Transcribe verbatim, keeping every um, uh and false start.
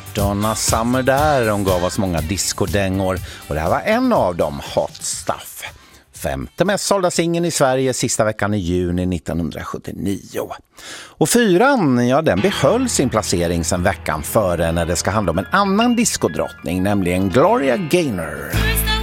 Donna Summer där, hon gav oss många diskodängor och det här var en av dem, Hot Stuff. Femte mest sålda singeln i Sverige sista veckan i juni nittonhundrasjuttionio. Och fyran, ja den behöll sin placering sedan veckan före när det ska handla om en annan diskodrottning, nämligen Gloria Gaynor.